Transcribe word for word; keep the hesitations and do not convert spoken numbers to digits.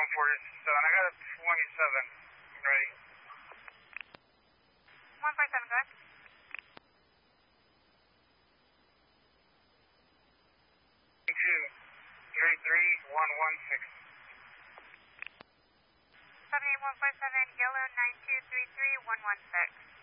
one forty-seven. I got a twenty-seven. Ready. one five seven, go ahead. two three three one one six. seven eight one five seven, yellow nine two three three one one six.